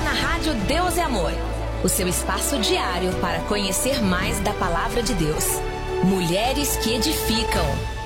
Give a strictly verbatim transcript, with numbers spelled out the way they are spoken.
na Rádio Deus é Amor, o seu espaço diário para conhecer mais da Palavra de Deus. Mulheres que edificam.